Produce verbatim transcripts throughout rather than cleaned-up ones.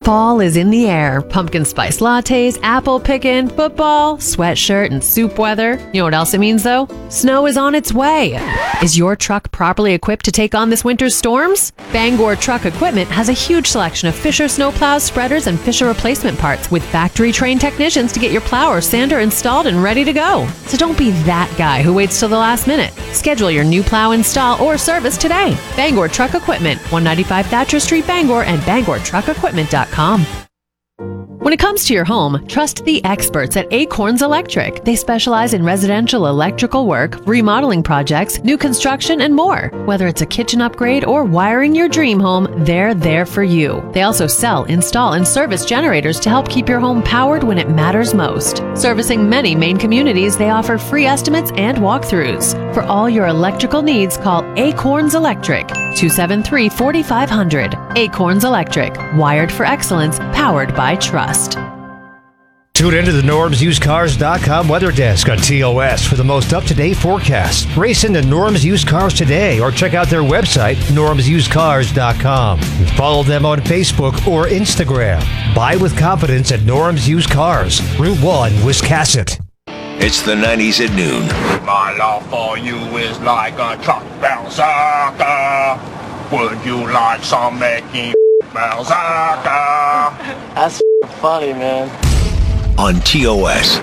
Fall is in the air. Pumpkin spice lattes, apple pickin', football, sweatshirt, and soup weather. You know what else it means, though? Snow is on its way. Is your truck properly equipped to take on this winter's storms? Bangor Truck Equipment has a huge selection of Fisher snowplows, spreaders, and Fisher replacement parts with factory-trained technicians to get your plow or sander installed and ready to go. So don't be that guy who waits till the last minute. Schedule your new plow install or service today. Bangor Truck Equipment, one ninety-five Thatcher Street, Bangor, and bangor truck equipment dot com. When it comes to your home, trust the experts at Acorns Electric. They specialize in residential electrical work, remodeling projects, new construction, and more. Whether it's a kitchen upgrade or wiring your dream home, they're there for you. They also sell, install, and service generators to help keep your home powered when it matters most. Servicing many Maine communities, they offer free estimates and walkthroughs. For all your electrical needs, call Acorns Electric, two seven three, four five zero zero. Acorns Electric, wired for excellence, powered by trust. Tune into the Norms Used Cars dot com weather desk on T O S for the most up-to-date forecast. Race into Norms Used Cars today or check out their website, Norms Used Cars dot com. Follow them on Facebook or Instagram. Buy with confidence at Norms Used Cars, Route one, Wiscasset. It's the nineties at noon. My love for you is like a truck berserker. Would you like some making berserker? That's funny, man. On T O S.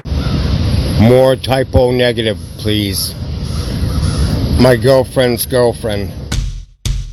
More typo negative, please. My girlfriend's girlfriend.